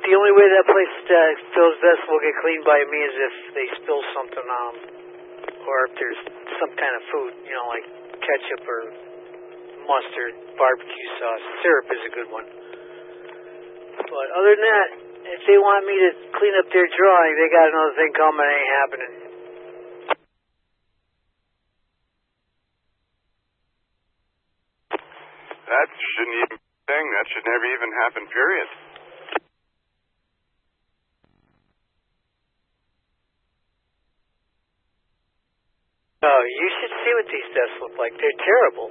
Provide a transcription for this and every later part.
The only way that place Phil's Best will get cleaned by me is if they spill something on them, or if there's some kind of food, like ketchup or mustard, barbecue sauce. Syrup is a good one. But other than that, if they want me to clean up their drawing, they got another thing coming. It ain't happening. That shouldn't even be a thing. That should never even happen, period. Oh, you should see what these desks look like. They're terrible.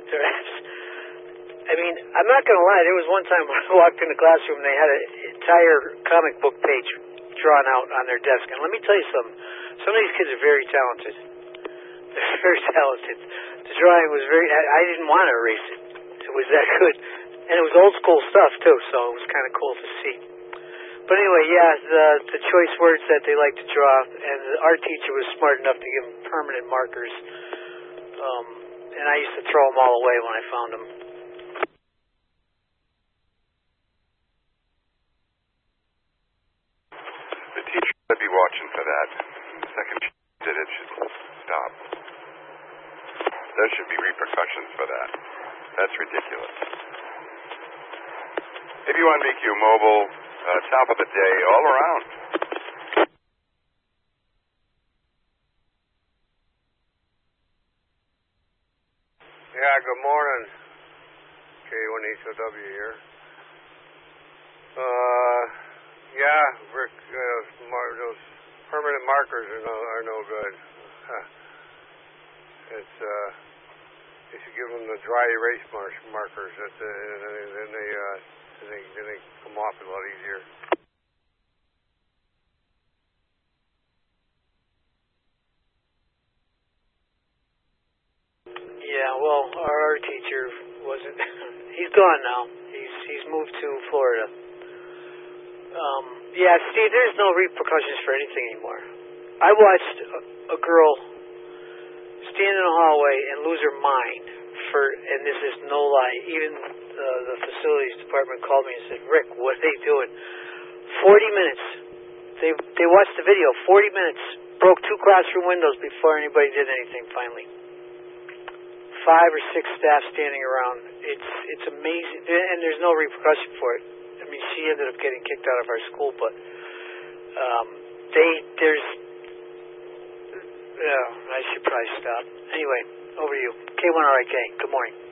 I'm not going to lie. There was one time when I walked in the classroom, they had an entire comic book page drawn out on their desk. And let me tell you something. Some of these kids are very talented. They're very talented. The drawing was I didn't want to erase it. It was that good. And it was old school stuff, too, so it was kind of cool to see. But anyway, yeah, the choice words that they like to draw, and the art teacher was smart enough to give them permanent markers. And I used to throw them all away when I found them. The teacher should be watching for that. The second she did it, should stop. There should be repercussions for that. That's ridiculous. If you want to make you mobile, top of the day, all around. Yeah, good morning. K1HOW here. Rick, those permanent markers are no good. You should give them the dry erase markers. Then they come off a lot easier. Yeah, well, our art teacher wasn't. He's gone now. He's moved to Florida. Yeah, Steve, there's no repercussions for anything anymore. I watched a girl stand in a hallway and lose her mind and this is no lie. Even the facilities department called me and said, "Rick, what are they doing?" 40 minutes. They watched the video. 40 minutes. Broke 2 classroom windows before anybody did anything. Finally, 5 or 6 staff standing around. It's amazing, and there's no repercussion for it. I mean, she ended up getting kicked out of our school, but I should probably stop. Anyway, over to you. K1RIK. Good morning.